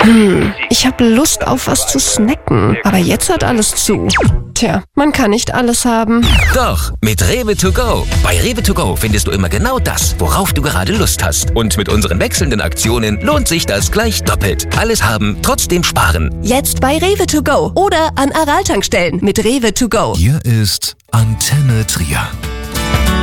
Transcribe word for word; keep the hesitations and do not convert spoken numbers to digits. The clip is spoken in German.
Ich habe Lust auf was zu snacken, aber jetzt hat alles zu. Tja, man kann nicht alles haben. Doch, mit Rewe to go. Bei Rewe to go findest du immer genau das, worauf du gerade Lust hast. Und mit unseren wechselnden Aktionen lohnt sich das gleich doppelt. Alles haben, trotzdem sparen. Jetzt bei Rewe to go oder an Aral-Tankstellen mit Rewe to go. Hier ist Antenne Trier.